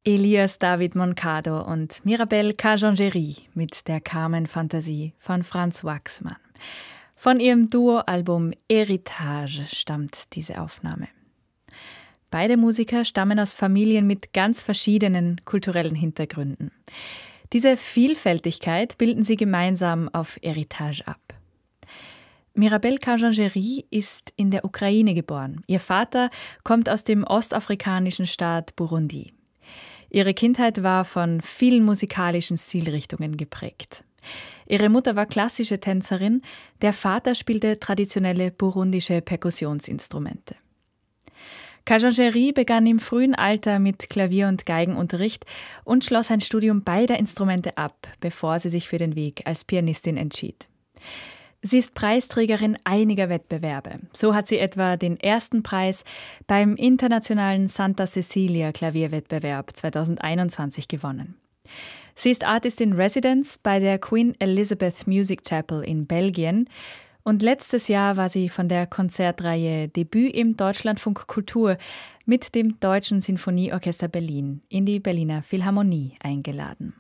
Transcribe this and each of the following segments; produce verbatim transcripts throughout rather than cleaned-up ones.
Elias David Moncado und Mirabel Cajangeri mit der Carmen-Fantasie von Franz Waxman. Von ihrem Duo-Album Heritage stammt diese Aufnahme. Beide Musiker stammen aus Familien mit ganz verschiedenen kulturellen Hintergründen. Diese Vielfältigkeit bilden sie gemeinsam auf Heritage ab. Mirabel Cajangeri ist in der Ukraine geboren. Ihr Vater kommt aus dem ostafrikanischen Staat Burundi. Ihre Kindheit war von vielen musikalischen Stilrichtungen geprägt. Ihre Mutter war klassische Tänzerin, der Vater spielte traditionelle burundische Perkussionsinstrumente. Cajangeri begann im frühen Alter mit Klavier- und Geigenunterricht und schloss ein Studium beider Instrumente ab, bevor sie sich für den Weg als Pianistin entschied. Sie ist Preisträgerin einiger Wettbewerbe. So hat sie etwa den ersten Preis beim internationalen Santa Cecilia Klavierwettbewerb zweitausendeinundzwanzig gewonnen. Sie ist Artist in Residence bei der Queen Elizabeth Music Chapel in Belgien und letztes Jahr war sie von der Konzertreihe Debüt im Deutschlandfunk Kultur mit dem Deutschen Sinfonieorchester Berlin in die Berliner Philharmonie eingeladen.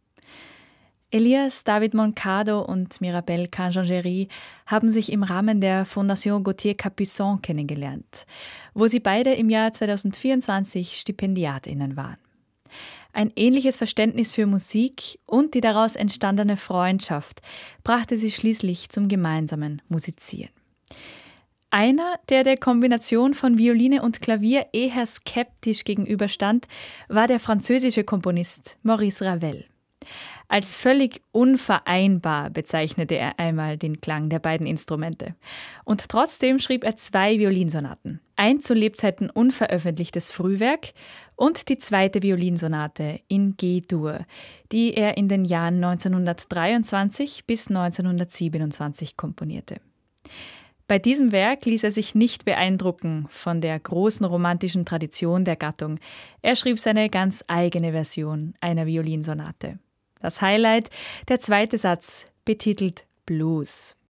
Elias David Moncado und Mirabel Cajangeri haben sich im Rahmen der Fondation Gauthier Capuçon kennengelernt, wo sie beide im Jahr zweitausendvierundzwanzig StipendiatInnen waren. Ein ähnliches Verständnis für Musik und die daraus entstandene Freundschaft brachte sie schließlich zum gemeinsamen Musizieren. Einer, der der Kombination von Violine und Klavier eher skeptisch gegenüberstand, war der französische Komponist Maurice Ravel. Als völlig unvereinbar bezeichnete er einmal den Klang der beiden Instrumente. Und trotzdem schrieb er zwei Violinsonaten. Ein zu Lebzeiten unveröffentlichtes Frühwerk und die zweite Violinsonate in G-Dur, die er in den Jahren neunzehnhundertdreiundzwanzig bis neunzehnhundertsiebenundzwanzig komponierte. Bei diesem Werk ließ er sich nicht beeindrucken von der großen romantischen Tradition der Gattung. Er schrieb seine ganz eigene Version einer Violinsonate. Das Highlight, der zweite Satz, betitelt Blues.